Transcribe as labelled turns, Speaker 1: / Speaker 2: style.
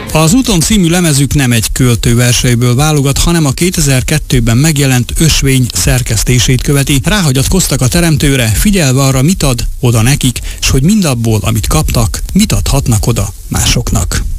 Speaker 1: Az Úton című lemezük nem egy költőverseiből válogat, hanem a 2002-ben megjelent Ösvény szerkesztését követi. Ráhagyatkoztak a teremtőre, figyelve arra, mit ad oda nekik, és hogy mindabból, amit kaptak, mit adhatnak oda másoknak.